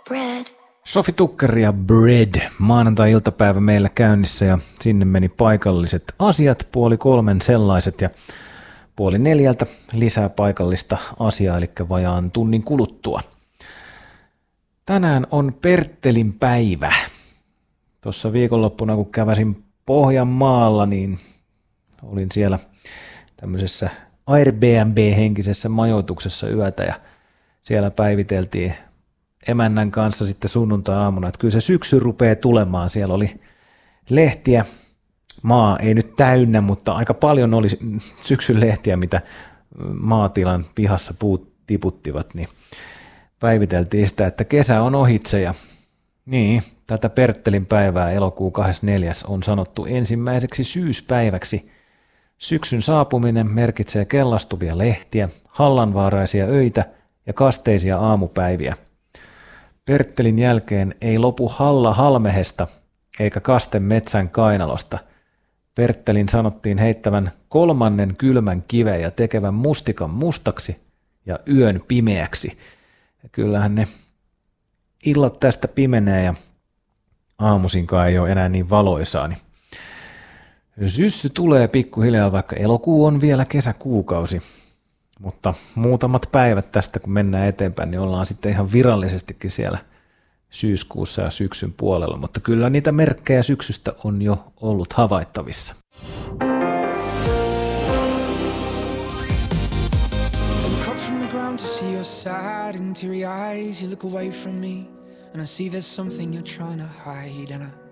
Sofi Tukker ja Bread. Maanantai-iltapäivä meillä käynnissä ja sinne meni paikalliset asiat, 2:30 sellaiset ja 3:30 lisää paikallista asiaa, eli vajaan tunnin kuluttua. Tänään on Perttelin päivä. Tuossa viikonloppuna kun käväsin Pohjanmaalla, niin olin siellä tämmöisessä Airbnb-henkisessä majoituksessa yötä ja siellä päiviteltiin emännän kanssa sitten sunnuntai-aamuna, että kyllä se syksy rupeaa tulemaan. Siellä oli lehtiä, maa ei nyt täynnä, mutta aika paljon oli syksyn lehtiä, mitä maatilan pihassa puut tiputtivat, niin päiviteltiin sitä, että kesä on ohitse ja niin, tätä Perttelin päivää elokuun 24. on sanottu ensimmäiseksi syyspäiväksi. Syksyn saapuminen merkitsee kellastuvia lehtiä, hallanvaaraisia öitä ja kasteisia aamupäiviä. Perttelin jälkeen ei lopu halla halmehesta eikä kaste metsän kainalosta. Perttelin sanottiin heittävän 3. kylmän kiven ja tekevän mustikan mustaksi ja yön pimeäksi. Ja kyllähän ne illat tästä pimenee ja aamusinkaan ei ole enää niin valoisaa. Niin syssy tulee pikkuhiljaa, vaikka elokuu on vielä kesäkuukausi. Mutta muutamat päivät tästä, kun mennään eteenpäin, niin ollaan sitten ihan virallisestikin siellä syyskuussa ja syksyn puolella. Mutta kyllä niitä merkkejä syksystä on jo ollut havaittavissa.